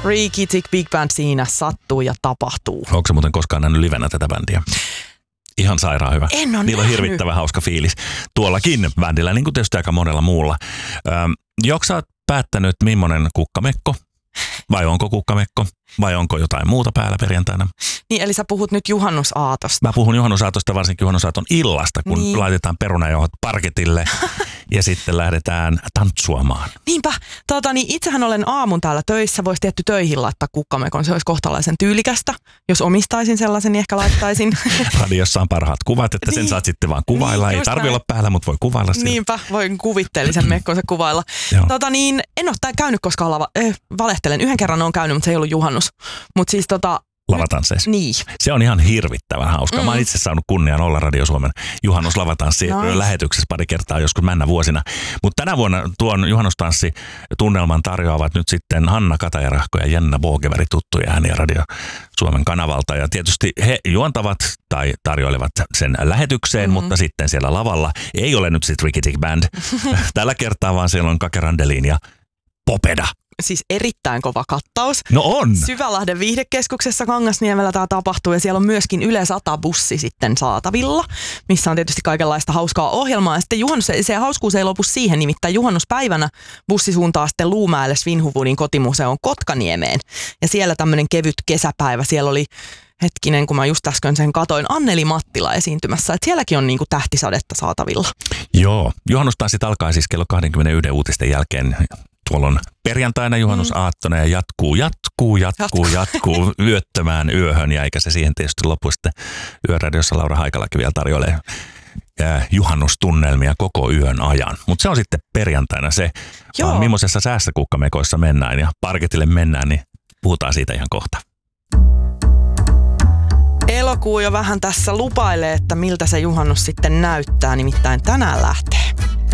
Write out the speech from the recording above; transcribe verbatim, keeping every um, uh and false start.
Freaky Tick Big Band siinä sattuu ja tapahtuu. Onko se muuten koskaan nähnyt livenä tätä bändiä? Ihan sairaan hyvä. En ole Niillä on nähnyt. hirvittävän hauska fiilis. Tuollakin bändillä, niin kuin tietysti aika monella muulla. Öm, Joko sä oot päättänyt, millainen kukkamekko? Vai onko kukkamekko? Vai onko jotain muuta päällä perjantaina? Niin, eli sä puhut nyt juhannusaatosta. Mä puhun juhannusaatosta, varsinkin juhannusaaton illasta, kun Niin. laitetaan perunajauhot parketille ja sitten lähdetään tantsuamaan. Niinpä. Tota, niin itsehän olen aamun täällä töissä. Voisi tietty töihin laittaa kukkamekon. Se olisi kohtalaisen tyylikästä. Jos omistaisin sellaisen, niin ehkä laittaisin. Radiossa on parhaat kuvat, että sen Niin. saat sitten vaan kuvailla. Niin, Ei just tarvi näin. olla päällä, mutta voi kuvailla sitä. Niinpä, voin kuvitteellisen mekkonsa kuvailla. Joo. Tota niin, en ole tää käynyt koskaan lava, äh, valehtelen. Yhden kerran on käynyt, mutta se ei ollut juhannus. Mutta siis tota, Lavatansseissa. niin. Se on ihan hirvittävän hauskaa. Mm. Mä oon itse saanut kunnian olla Radio Suomen juhannuslavatanssi Nice. lähetyksessä pari kertaa joskus männä vuosina. Mutta tänä vuonna tuon juhannustanssi-tunnelman tarjoavat nyt sitten Hanna Katajärahko ja Jenna Bogeberg, tuttuja ääniä Radio Suomen kanavalta. Ja tietysti he juontavat tai tarjoilevat sen lähetykseen, mm-hmm. mutta sitten siellä lavalla ei ole nyt sitten Ricky Tick Band. Tällä kertaa vaan siellä on Kake Randelin ja Popeda. Siis erittäin kova kattaus. No on! Syvälahden viihdekeskuksessa Kangasniemellä tämä tapahtuu ja siellä on myöskin Yle sata bussi sitten saatavilla, missä on tietysti kaikenlaista hauskaa ohjelmaa. Ja sitten juhannus, se hauskuus ei lopu siihen, nimittäin juhannuspäivänä bussi suuntaa sitten Luumäelle Svinhufvudin kotimuseon Kotkaniemeen. Ja siellä tämmöinen kevyt kesäpäivä, siellä oli hetkinen, kun mä just äsken sen katoin, Anneli Mattila esiintymässä, että sielläkin on niinku tähtisadetta saatavilla. Joo, juhannustanssit alkaa siis kello kaksikymmentäyksi uutisten jälkeen. Tuolla on perjantaina juhannusaattona ja jatkuu, jatkuu, jatkuu, jatkuu yöttömään yöhön. Ja eikä se siihen tietysti lopu sitten Yöradiossa Laura Haikalakin vielä tarjoilee juhannustunnelmia koko yön ajan. Mutta se on sitten perjantaina se, vaan millaisessa säässä kukkamekoissa mennään ja parketille mennään, niin puhutaan siitä ihan kohta. Elokuu jo vähän tässä lupailee, että miltä se juhannus sitten näyttää, nimittäin tänään lähtee.